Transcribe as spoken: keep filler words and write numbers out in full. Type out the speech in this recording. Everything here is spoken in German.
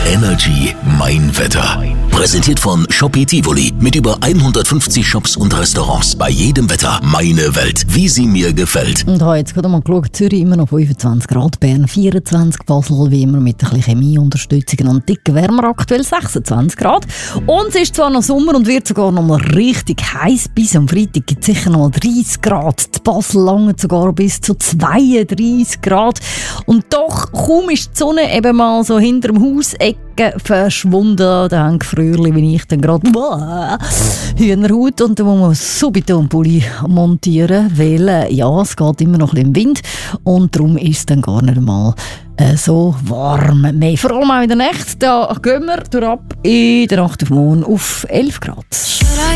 Energy Mein Wetter. Präsentiert von Shopee Tivoli mit über hundertfünfzig Shops und Restaurants. Bei jedem Wetter meine Welt, wie sie mir gefällt. Und habe jetzt gerade mal geschaut, Zürich immer noch fünfundzwanzig Grad, Bern vierundzwanzig, Basel wie immer mit ein bisschen Chemieunterstützung und dicken Wärmer aktuell sechsundzwanzig Grad. Und es ist zwar noch Sommer und wird sogar noch mal richtig heiß. Bis am Freitag gibt es sicher noch mal dreißig Grad. Die Basel lange sogar bis zu zweiunddreißig Grad. Und doch kaum ist die Sonne eben mal so hinter dem Hausecke verschwunden. Da hängt Fröhrli wie ich dann gerade Hühnerhaut und da muss man Subitonpulli montieren, weil äh, ja, es geht immer noch ein bisschen im Wind und darum ist es dann gar nicht mal äh, so warm mehr. Vor allem auch in der Nacht, da gehen wir durch ab in der Nacht auf morgen auf elf Grad.